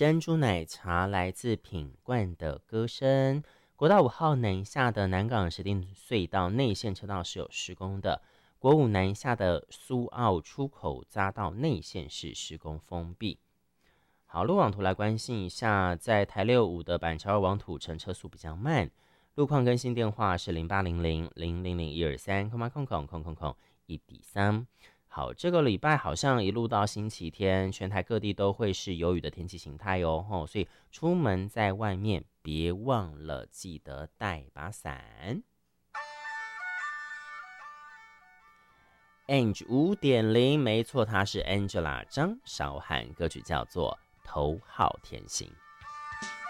珍珠奶茶来自品冠的歌声。国道5号南下的南港石碇隧道内线车道是有施工的，国五南下的苏澳出口匝道内线是施工封闭。好，路网图来关心一下，在台65的板桥往土城车速比较慢，路况更新电话是0800-000-123，1D3。好，这个礼拜好像一路到星期天，全台各地都会是有雨的天气形态哦，所以出门在外面别忘了记得带把伞。Ange 5.0，没错，它是 Angela 张韶涵，歌曲叫做《头号甜心》。